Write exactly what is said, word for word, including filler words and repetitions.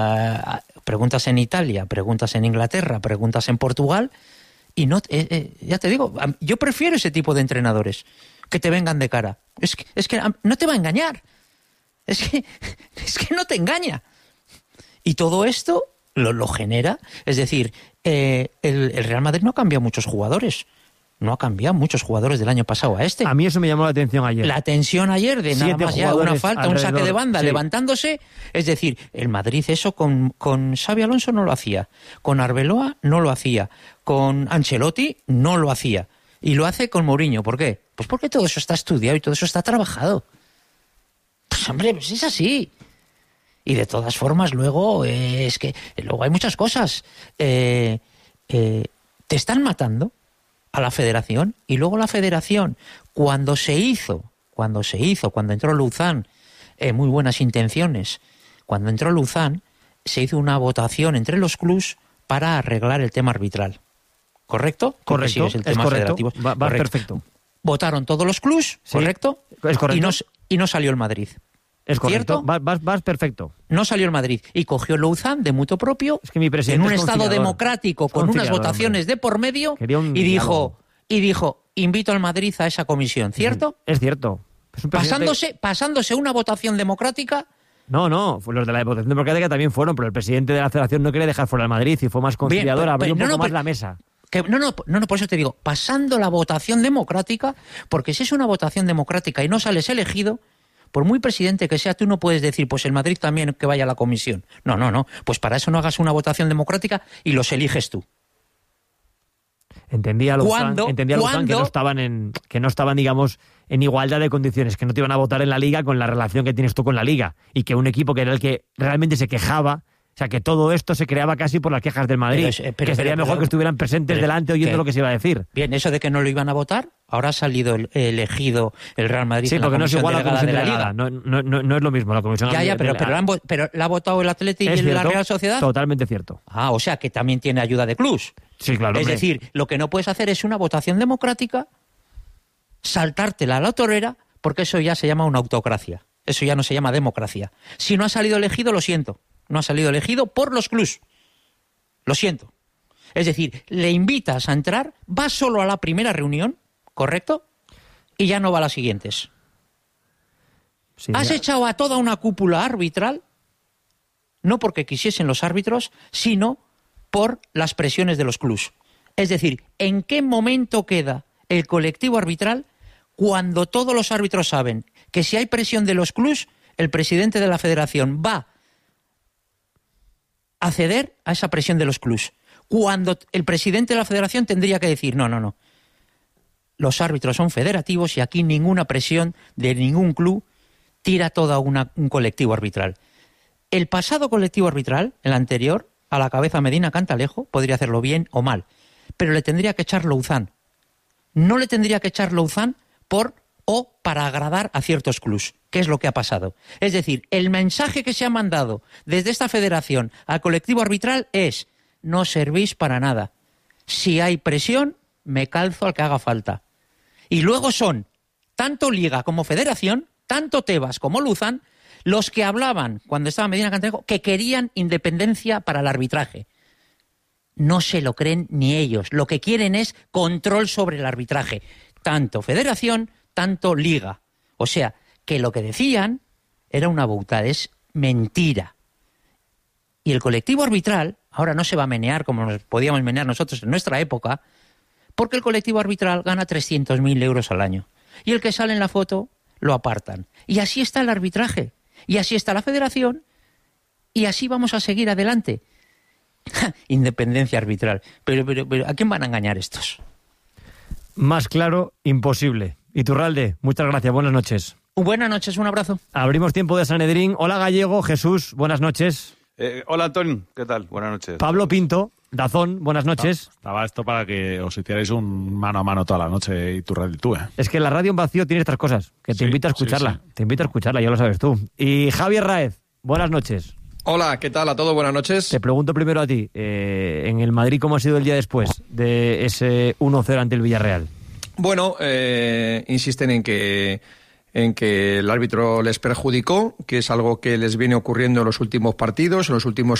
uh, preguntas en Italia, preguntas en Inglaterra, preguntas en Portugal, y no, eh, eh, ya te digo, yo prefiero ese tipo de entrenadores que te vengan de cara. Es que, es que no te va a engañar. Es que, es que no te engaña. Y todo esto lo, lo genera. Es decir, eh, el, el Real Madrid no ha cambiado muchos jugadores. No ha cambiado muchos jugadores del año pasado a este. A mí eso me llamó la atención ayer. La tensión ayer de nada más ya una falta, alrededor, un saque de banda, sí, levantándose. Es decir, el Madrid eso con, con Xabi Alonso no lo hacía. Con Arbeloa no lo hacía. Con Ancelotti no lo hacía. Y lo hace con Mourinho. ¿Por qué? Pues porque todo eso está estudiado y todo eso está trabajado. Pues hombre, pues es así. Y de todas formas, luego, eh, es que eh, luego hay muchas cosas. Eh, eh, te están matando a la federación, y luego la federación, cuando se hizo, cuando se hizo, cuando entró Luzán, eh, muy buenas intenciones, cuando entró Luzán, se hizo una votación entre los clubs para arreglar el tema arbitral. ¿Correcto? Correcto, el tema es correcto, federativo. va, va correcto. Perfecto. Votaron todos los clubs, sí, ¿correcto? Es correcto. Y no, y no salió el Madrid. Es correcto, ¿cierto? Vas, vas, vas perfecto. No salió el Madrid y cogió Luzán de mutuo propio, es que mi presidente en un es estado democrático con unas votaciones hombre. de por medio, un y dijo, diálogo. y dijo, invito al Madrid a esa comisión, ¿cierto? Es cierto. Es un presidente... pasándose, pasándose una votación democrática. No, no, los de la votación democrática también fueron, pero el presidente de la Federación no quería dejar fuera al Madrid y fue más conciliador, Bien, abrió un no, poco no, más pero, la mesa. Que, no, no, no, no, por eso te digo, pasando la votación democrática, porque si es una votación democrática y no sales elegido, por muy presidente que sea, tú no puedes decir, pues el Madrid también que vaya a la comisión. No, no, no, pues para eso no hagas una votación democrática y los eliges tú. Entendía Luzán, entendía Luzán que no estaban en, que no estaban, digamos, en igualdad de condiciones, que no te iban a votar en la Liga con la relación que tienes tú con la Liga, y que un equipo que era el que realmente se quejaba, o sea, que todo esto se creaba casi por las quejas del Madrid, pero, pero, que sería pero, mejor pero, que estuvieran presentes pero, delante oyendo ¿qué? Lo que se iba a decir. Bien, eso de que no lo iban a votar, ahora ha salido el, elegido el Real Madrid. Sí, en la porque no es igual a la comisión de la Liga. No, no, no, no es lo mismo la comisión. Ya, ya, pero, pero, han, pero la ha votado el Atleti y cierto, la Real Sociedad. Totalmente cierto. Ah, o sea, que también tiene ayuda de clubs. Sí, claro. Es hombre. decir, lo que no puedes hacer es una votación democrática, saltártela a la torera, porque eso ya se llama una autocracia. Eso ya no se llama democracia. Si no ha salido elegido, lo siento. No ha salido elegido por los clubs. Lo siento. Es decir, le invitas a entrar, va solo a la primera reunión, ¿correcto? Y ya no va a las siguientes. Sí, Has ya. echado a toda una cúpula arbitral, no porque quisiesen los árbitros, sino por las presiones de los clubs. Es decir, ¿en qué momento queda el colectivo arbitral cuando todos los árbitros saben que si hay presión de los clubs, el presidente de la federación va a ceder a esa presión de los clubs? Cuando el presidente de la federación tendría que decir, no, no, no, los árbitros son federativos y aquí ninguna presión de ningún club tira todo una, un colectivo arbitral. El pasado colectivo arbitral, el anterior, a la cabeza Medina Cantalejo, podría hacerlo bien o mal, pero le tendría que echar Luzán. No le tendría que echar Luzán por o para agradar a ciertos clubs, que es lo que ha pasado. Es decir, el mensaje que se ha mandado desde esta federación al colectivo arbitral es: no servís para nada. Si hay presión, me calzo al que haga falta. Y luego son, tanto Liga como Federación, tanto Tebas como Luzán, los que hablaban, cuando estaba Medina Cantalejo, que querían independencia para el arbitraje. No se lo creen ni ellos. Lo que quieren es control sobre el arbitraje. Tanto Federación, tanto Liga. O sea, que lo que decían era una bautada, es mentira. Y el colectivo arbitral ahora no se va a menear como nos podíamos menear nosotros en nuestra época, porque el colectivo arbitral gana trescientos mil euros al año. Y el que sale en la foto lo apartan. Y así está el arbitraje. Y así está la federación. Y así vamos a seguir adelante. Independencia arbitral. Pero, pero, pero, ¿a quién van a engañar estos? Más claro, imposible. Iturralde, muchas gracias. Buenas noches. Buenas noches, un abrazo. Abrimos tiempo de Sanedrín. Hola, Gallego. Jesús, buenas noches. Eh, hola, Antón. ¿Qué tal? Buenas noches. Pablo Pinto, Dazón, buenas noches. No, estaba esto para que os hicierais un mano a mano toda la noche, Iturralde y tú, ¿eh? Es que la radio en vacío tiene estas cosas, que te sí, invito a escucharla. Sí, sí. Te invito a escucharla, ya lo sabes tú. Y Javier Raez, buenas noches. Hola, ¿qué tal a todos? Buenas noches. Te pregunto primero a ti, eh, en el Madrid, ¿cómo ha sido el día después de ese uno cero ante el Villarreal? Bueno, eh, insisten en que en que el árbitro les perjudicó, que es algo que les viene ocurriendo en los últimos partidos, en los últimos